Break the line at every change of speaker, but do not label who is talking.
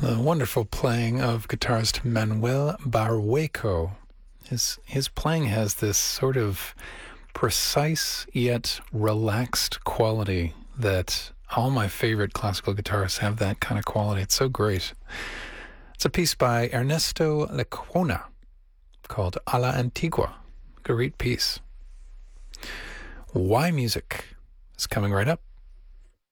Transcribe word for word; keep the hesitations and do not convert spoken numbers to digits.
The wonderful playing of guitarist Manuel Barrueco. His his playing has this sort of precise yet relaxed quality that all my favorite classical guitarists have. That kind of quality. It's so great. It's a piece by Ernesto Lecuona called A la Antigua. Great piece. Why Music is coming right up.